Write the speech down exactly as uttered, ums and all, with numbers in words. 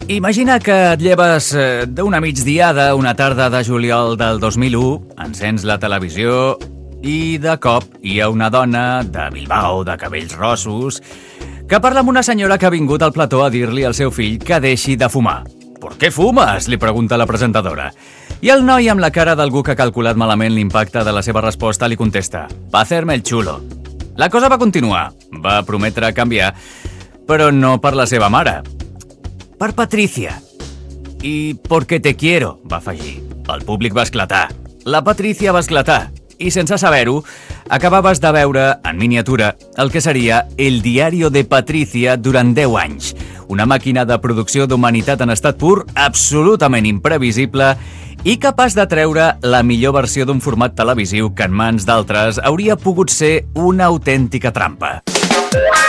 Imagina que et lleves eh, d'una migdiada, una tarda de juliol del dos mil u, encens la televisió i de cop hi ha una dona de Bilbao, de cabells rossos, que parla amb una senyora que ha vingut al plató a dir-li al seu fill que deixi de fumar. «¿Por qué fumas?», li pregunta la presentadora. I el noi, amb la cara d'algú que ha calculat malament l'impacte de la seva resposta, li contesta «Pa hacerme el chulo». La cosa va continuar, va prometre canviar, però no per la seva mare. Per Patricia. I porque te quiero, va afegir. El públic va esclatar. La Patricia va esclatar. I sense saber-ho, acabaves de veure, en miniatura, el que seria El diario de Patricia durant deu anys. Una màquina de producció d'humanitat en estat pur, absolutament imprevisible i capaç de treure la millor versió d'un format televisiu que en mans d'altres hauria pogut ser una autèntica trampa.